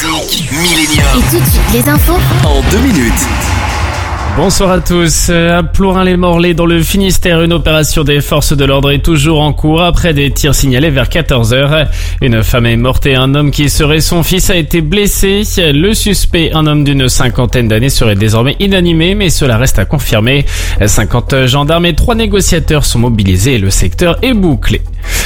classique Millennium. Et tout de suite, les infos En 2 minutes. Bonsoir à tous. À Plourin-les-Morlaix, dans le Finistère, une opération des forces de l'ordre est toujours en cours après des tirs signalés vers 14h. Une femme est morte et un homme qui serait son fils a été blessé. Le suspect, un homme d'une cinquantaine d'années, serait désormais inanimé, mais cela reste à confirmer. 50 gendarmes et 3 négociateurs sont mobilisés et le secteur est bouclé.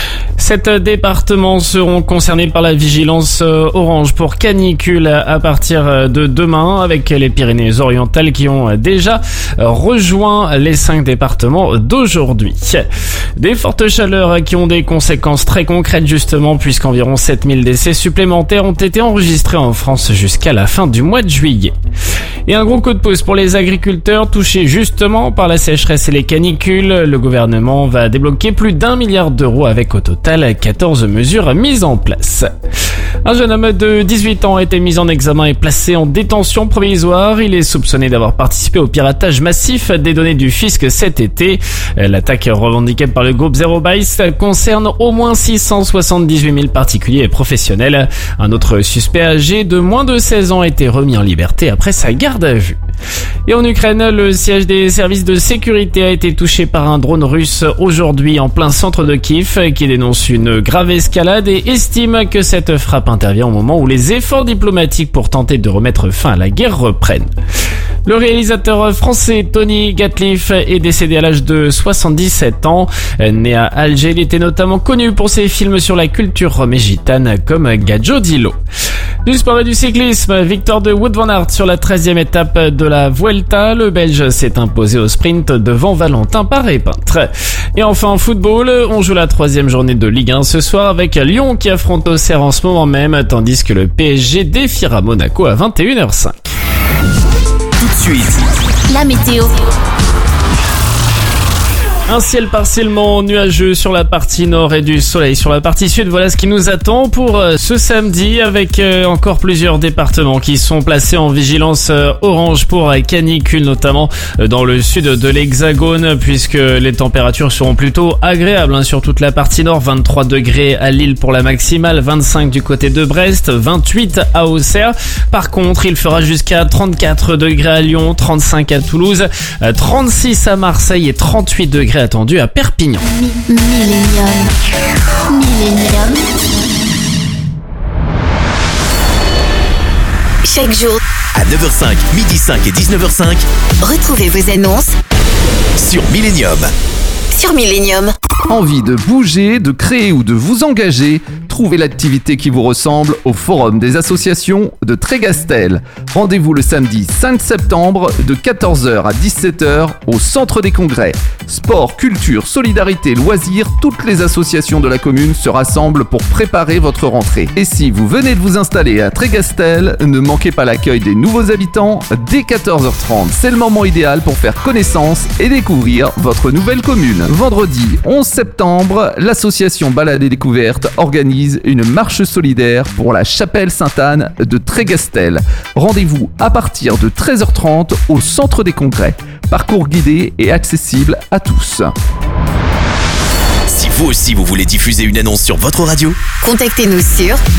7 départements seront concernés par la vigilance orange pour canicule à partir de demain, avec les Pyrénées-Orientales qui ont déjà rejoint les 5 départements d'aujourd'hui. Des fortes chaleurs qui ont des conséquences très concrètes justement, puisqu'environ 7000 décès supplémentaires ont été enregistrés en France jusqu'à la fin du mois de juillet. Et un gros coup de pouce pour les agriculteurs touchés justement par la sécheresse et les canicules. Le gouvernement va débloquer plus d'1 milliard d'euros avec au total 14 mesures mises en place. Un jeune homme de 18 ans a été mis en examen et placé en détention provisoire. Il est soupçonné d'avoir participé au piratage massif des données du fisc cet été. L'attaque revendiquée par le groupe Zero Bytes concerne au moins 678 000 particuliers et professionnels. Un autre suspect âgé de moins de 16 ans a été remis en liberté après sa garde à vue. Et en Ukraine, le siège des services de sécurité a été touché par un drone russe aujourd'hui en plein centre de Kiev, qui dénonce une grave escalade et estime que cette frappe intervient au moment où les efforts diplomatiques pour tenter de remettre fin à la guerre reprennent. Le réalisateur français Tony Gatliff est décédé à l'âge de 77 ans. Né à Alger, il était notamment connu pour ses films sur la culture rome et gitane comme Gadjo Dilo. Du sport et du cyclisme, victoire de Wout van Aert sur la 13e étape de la Vuelta. Le Belge s'est imposé au sprint devant Valentin Paré-Peintre. Et enfin en football, on joue la 3e journée de Ligue 1 ce soir avec Lyon qui affronte Auxerre en ce moment même, tandis que le PSG défiera Monaco à 21h05. Tout de suite, la météo. Un ciel partiellement nuageux sur la partie nord et du soleil sur la partie sud. Voilà ce qui nous attend pour ce samedi, avec encore plusieurs départements qui sont placés en vigilance orange pour canicule, notamment dans le sud de l'Hexagone, puisque les températures seront plutôt agréables sur toute la partie nord. 23 degrés à Lille pour la maximale, 25 du côté de Brest, 28 à Auxerre. Par contre, il fera jusqu'à 34 degrés à Lyon, 35 à Toulouse, 36 à Marseille et 38 degrés attendu à Perpignan. Millennium. Chaque jour, à 9h05, midi 5 et 19h05, retrouvez vos annonces sur Millennium. sur Millennium. Envie de bouger, de créer ou de vous engager? Trouvez l'activité qui vous ressemble au Forum des associations de Trégastel. Rendez-vous le samedi 5 septembre de 14h à 17h au Centre des Congrès. Sport, culture, solidarité, loisirs, toutes les associations de la commune se rassemblent pour préparer votre rentrée. Et si vous venez de vous installer à Trégastel, ne manquez pas l'accueil des nouveaux habitants dès 14h30. C'est le moment idéal pour faire connaissance et découvrir votre nouvelle commune. Vendredi 11 septembre, l'association Balade et Découverte organise une marche solidaire pour la chapelle Sainte-Anne de Trégastel. Rendez-vous à partir de 13h30 au Centre des Congrès. Parcours guidé et accessible à tous. Si vous aussi vous voulez diffuser une annonce sur votre radio, Contactez-nous sur